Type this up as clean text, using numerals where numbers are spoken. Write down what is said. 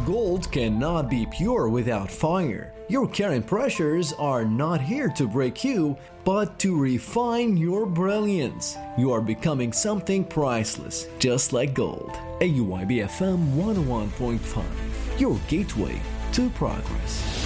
Gold cannot be pure without fire. Your current pressures are not here to break you, but to refine your brilliance. You are becoming something priceless, just like gold. AUIB FM 101.5, your gateway to progress.